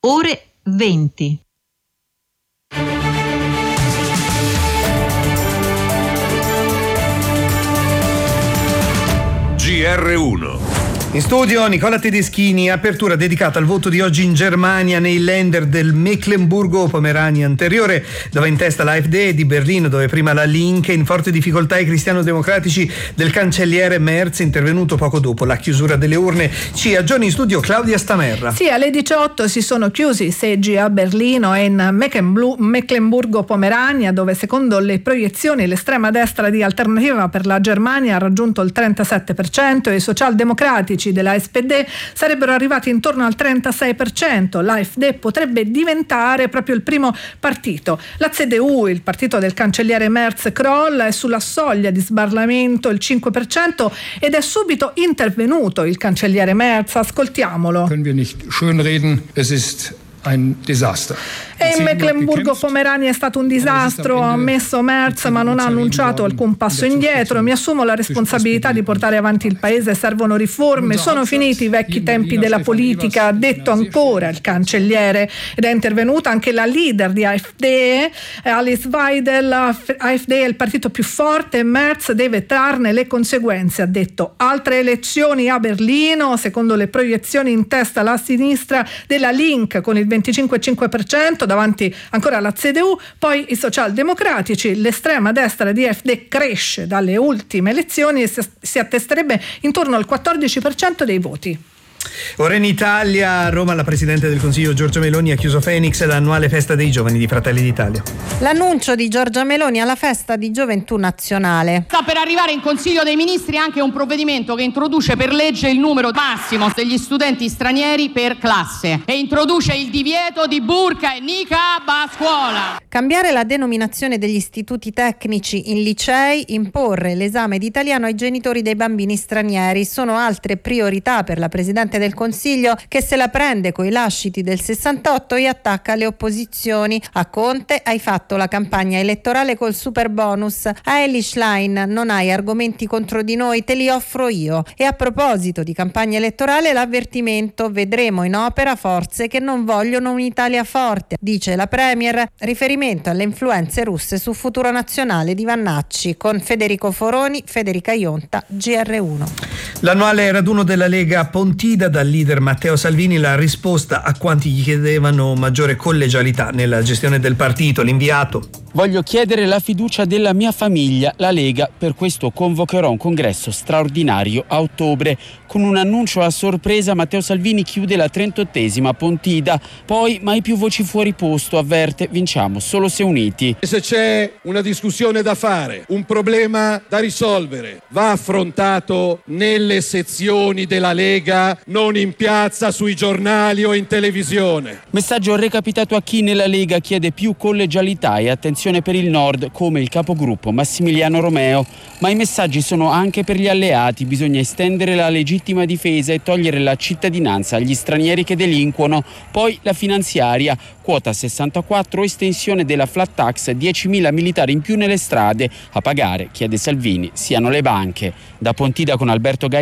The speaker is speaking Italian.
ore 20. GR1. In studio Nicola Tedeschini, apertura dedicata al voto di oggi in Germania nei Länder del Mecklenburgo-Pomerania anteriore, dove in testa l'AfD, di Berlino dove prima la Linke, in forte difficoltà i cristiano-democratici del cancelliere Merz, intervenuto poco dopo la chiusura delle urne. Ci aggiorni in studio Claudia Stamerra. Sì, alle 18 si sono chiusi i seggi a Berlino e in Mecklenburgo-Pomerania, dove secondo le proiezioni l'estrema destra di Alternativa per la Germania ha raggiunto il 37% e i socialdemocratici della SPD sarebbero arrivati intorno al 36%. L'AfD potrebbe diventare proprio il primo partito. La CDU, il partito del cancelliere Merz, crolla, è sulla soglia di sbarramento il 5% ed è subito intervenuto il cancelliere Merz. Ascoltiamolo. Können wir nicht schönreden, es ist ein Desaster. E in Mecklenburgo-Pomerania è stato un disastro, ha ammesso Merz, ma non ha annunciato alcun passo indietro. Mi assumo la responsabilità di portare avanti il paese, servono riforme, sono finiti i vecchi tempi della politica, ha detto ancora il cancelliere. Ed è intervenuta anche la leader di AfD, Alice Weidel. AfD è il partito più forte e Merz deve trarne le conseguenze, ha detto. Altre elezioni a Berlino, secondo le proiezioni in testa la sinistra della Linke con il 25,5%, davanti ancora alla CDU, poi i socialdemocratici. L'estrema destra di AfD cresce dalle ultime elezioni e si attesterebbe intorno al 14% dei voti. Ora in Italia, a Roma, la Presidente del Consiglio Giorgia Meloni ha chiuso Phoenix, l'annuale festa dei giovani di Fratelli d'Italia. L'annuncio di Giorgia Meloni alla festa di Gioventù Nazionale. Sta per arrivare in Consiglio dei Ministri anche un provvedimento che introduce per legge il numero massimo degli studenti stranieri per classe e introduce il divieto di burqa e niqab a scuola. Cambiare la denominazione degli istituti tecnici in licei, imporre l'esame di italiano ai genitori dei bambini stranieri sono altre priorità per la Presidente del Consiglio, che se la prende coi lasciti del 68 e attacca le opposizioni. A Conte: hai fatto la campagna elettorale col super bonus. A Elly Schlein: non hai argomenti contro di noi, te li offro io. E a proposito di campagna elettorale, l'avvertimento: vedremo in opera forze che non vogliono un'Italia forte, dice la Premier. Riferimento alle influenze russe su Futuro Nazionale di Vannacci, con Federico Foroni, Federica Ionta, GR1. L'annuale raduno della Lega Pontida, dal leader Matteo Salvini la risposta a quanti gli chiedevano maggiore collegialità nella gestione del partito. L'inviato: voglio chiedere la fiducia della mia famiglia, la Lega, per questo convocherò un congresso straordinario a ottobre. Con un annuncio a sorpresa Matteo Salvini chiude la 38esima Pontida, poi mai più voci fuori posto, avverte: vinciamo solo se uniti. Se c'è una discussione da fare, un problema da risolvere, va affrontato nelle sezioni della Lega, non in piazza, sui giornali o in televisione. Messaggio recapitato a chi nella Lega chiede più collegialità e attenzione per il Nord, come il capogruppo Massimiliano Romeo. Ma i messaggi sono anche per gli alleati: bisogna estendere la legittima difesa e togliere la cittadinanza agli stranieri che delinquono. Poi la finanziaria, quota 64, estensione della flat tax, 10.000 militari in più nelle strade. A pagare, chiede Salvini, siano le banche. Da Pontida con Alberto Gai.